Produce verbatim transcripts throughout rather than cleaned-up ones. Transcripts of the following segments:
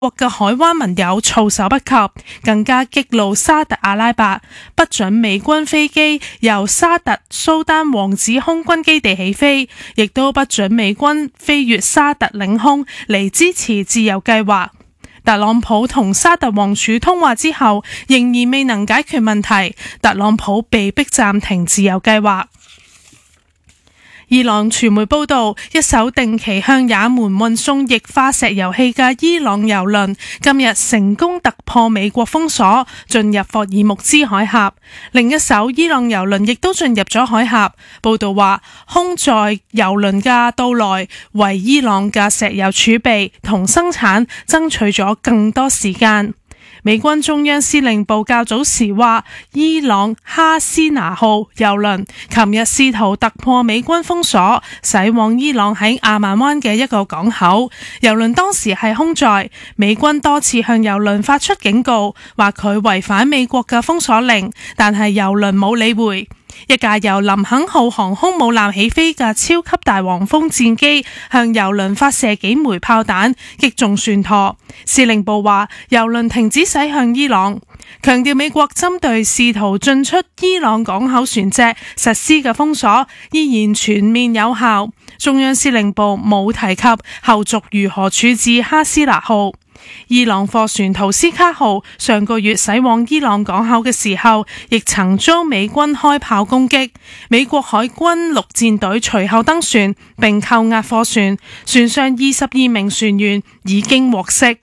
國嘅海灣盟友措手不及，更加激怒沙特阿拉伯，不准美軍飛機由沙特蘇丹王子空軍基地起飛，亦都不准美軍飛越沙特領空嚟支持自由計劃。特朗普同沙特王儲通話之後，仍然未能解決問題，特朗普被迫暫停自由計劃。伊朗傳媒報道，一艘定期向也門運送液化石油氣嘅伊朗油輪今日成功突破美國封鎖，進入霍爾木茲海峽。另一艘伊朗油輪亦都進入咗海峽。報道話，空載油輪嘅到來為伊朗嘅石油儲備同生產爭取咗更多時間。美軍中央司令部較早時話，伊朗哈斯拿號油輪琴日試圖突破美軍封鎖，駛往伊朗喺阿曼灣嘅一個港口。油輪當時係空載，美軍多次向油輪發出警告，話佢違反美國嘅封鎖令，但係油輪冇理會。一架由林肯號航空母艦起飛嘅超級大黃蜂戰機向油輪發射幾枚炮彈，擊中船舵。司令部話，油輪停止駛向伊朗，強調美國針對試圖進出伊朗港口船隻實施嘅封鎖依然全面有效。中央司令部冇提及後續如何處置哈斯拿號。伊朗貨船圖斯卡號上個月駛往伊朗港口嘅時候，亦曾遭美軍開炮攻擊。美國海軍陸戰隊隨後登船並扣押貨船，船上二十二名船員已經獲釋。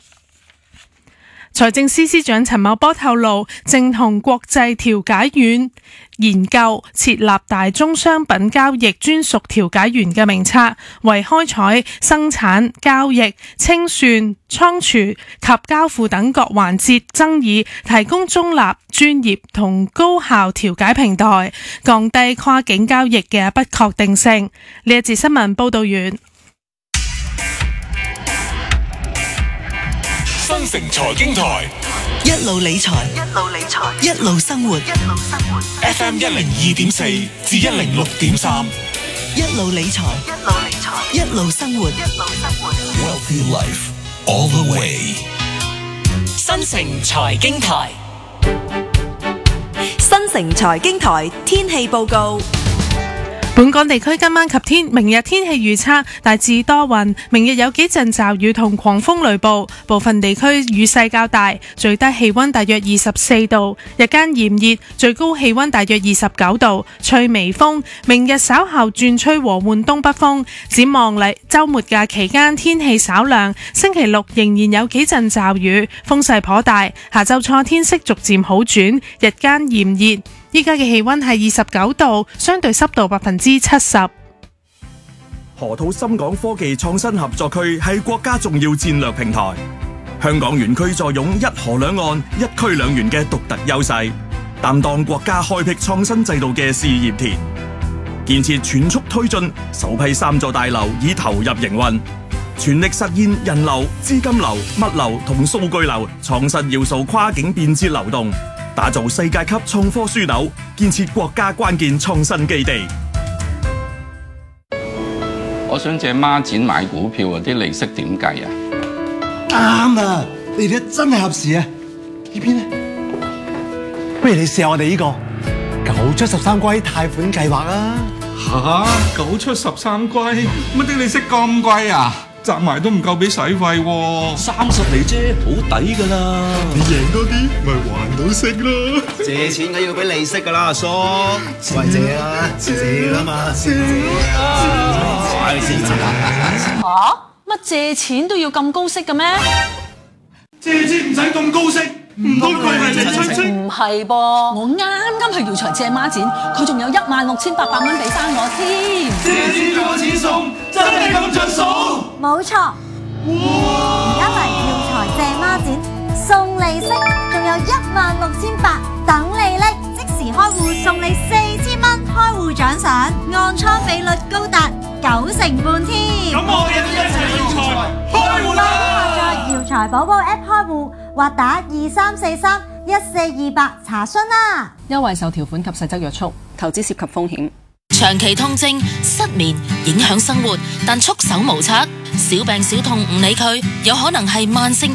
財政司司長陳茂波透露，正同國際調解院研究設立大宗商品交易專屬調解員嘅名冊，為開採、生產、交易、清算、倉儲及交付等各環節爭議提供中立、專業同高效調解平台，降低跨境交易嘅不確定性。呢一節新聞報道完。 新城財經台一路理財，一路理財，一路生活，一路生活。 F M 一零二點四至一零六點三， 一路理財，一路理財，一路生活，一路生活。 Wealthy Life all the way。 新城財經台， 新城財經台天氣報告。 本港地區今晚及天明日天氣預測大致多雲，明日有幾陣驟雨同狂風雷暴，部分地區雨勢較大，最低氣溫大約二十四度，日間炎熱，最高氣溫大約二十九度，吹微風。明日稍後轉吹和緩東北風。展望嚟週末假期間天氣稍涼，星期六仍然有幾陣驟雨，風勢頗大。下週初天色逐漸好轉，日間炎熱。依家嘅氣溫係二十九度，相對濕度百分之七十。 河套深港科技創新合作區係國家重要戰略平台，香港園區坐擁一河兩岸、一區兩園嘅獨特優勢，擔當國家開闢創新制度嘅試驗田。建設全速推進，首批三座大樓已投入營運，全力實現人流、資金流、物流同數據流創新要素跨境便捷流動，打造世界級創科樞紐，建設國家關鍵創新基地。 我想借孖展買股票啊，啲利息點計啊？ 啱啊！你哋真係合時啊！呢邊呢？不如你試下我哋呢個九出十三歸貸款計劃啊！ 吓，九出十三歸，乜啲利息咁貴啊？集埋都唔夠俾使費喎， 三十厘啫，好抵噶啦！ 你贏多啲，咪還到息咯！ 借錢梗要俾利息噶啦，阿叔，喂借啊，借啦嘛，借啊！ 吓？乜借錢都要咁高息嘅咩？ 借錢唔使咁高息，唔通佢係你親戚？ 唔係噃，我啱啱去耀才借孖展，佢仲有一萬六千八百蚊俾翻我添。 借錢仲有錢送，真係咁着數？ 冇錯，而家嚟耀才借孖展，送利息，仲有一萬六千八等你拎，即時開戶送你四千蚊開戶獎賞，按倉比率高達九成半添。 咁我哋一齊耀才開戶啦！ 在耀才寶寶 App 開戶或打二三四三一四二八查詢啦。 優惠受條款及細則約束，投資涉及風險。 長期痛症、失眠影響生活，但束手無策，小病小痛唔理佢，有可能係慢性